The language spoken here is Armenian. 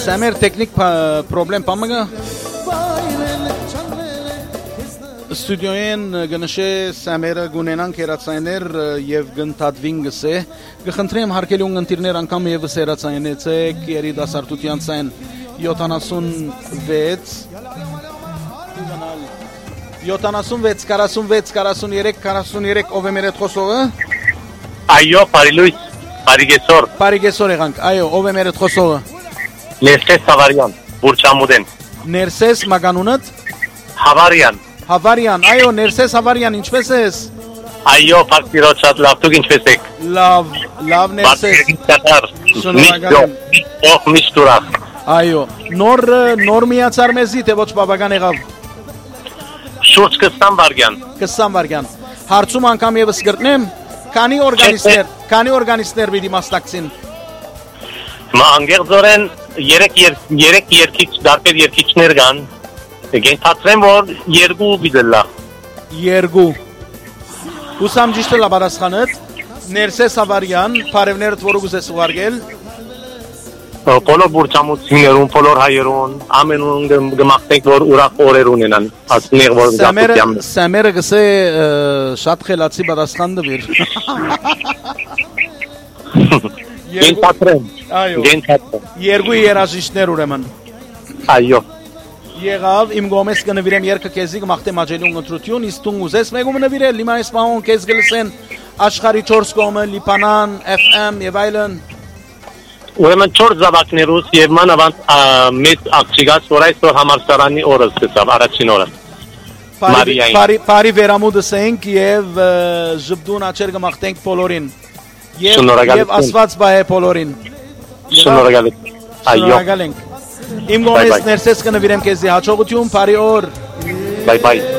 Samer teknik problem pamıgı. Ստուդիոյեն գնշե Սամերը գունենան կերացայներ եւ գնտադվին գսե գխնդրեմ հարկելի ունգընտիրներ անգամ եւս հերացայնեցեք երիտասարդության ցեն 76 43 ով է մեր հետ խոսողը Այո, բարի լույս, բարի գեսոր եղանք, այո, ով է մեր հետ խոսողը Ներսես Հավարյան, Բուրչամուդեն Ներսես մագանունդ Հավարյան, այո, Ներսես Հավարյան, ինչպես ես Այո, փակիրոց շատ լավ, դուք ինչպես եք Լավ Ներսես Միշտուրախ Այո, նոր միացար մեզի, թե ոչ բավական եղավ Շուրջ 20 վարգյան Հարցում անգամ եւս գրտնեմ Քանի օրգանիստներ պիտի մասնակցին Անգեղձորեն 3 դարբեր երկիչներ կան Գենթացրեմ, որ 2 բիդելլա 2 Ուսամ ճիշտ լա բարասխանըտ Ներսես Հավարյան, պարևներդ որու գուզես ուղարգել Բոլոր բուրճամուծիներուն, բոլոր հայերուն Ամենուն գմաղթենք, որ ուրախ օրեր ունենան Սամերը գսե շատ խելացի բարասխան դվիր Գենթացրեմ 2 երաժիշտներ ուրեմն Այո Եղավ, իմ գոմես կնվիրեմ երկը կեզի գմաղթեմ աջելուն ընտրություն, իսկ տուն ուզես մեգում նվիրել, լիմա ես պահոն կեզ գլսեն աշխարի 4 կողմը, լիպանան, FM և այլն Ուրեմն 4 զավակներուս և մանավանդ մեծ աղջիկաց, որ այսօր համալսարանի օրը սկսավ, առաջին օրը Պարի վերամուդս ենք և ժբդուն աչեր գմաղթենք պոլորին և ասված բա է պոլորին Շնորհակալ ենք Իմ գոմես ներսես կնվիրեմ կեզի հաչողություն, բարի օր Bye bye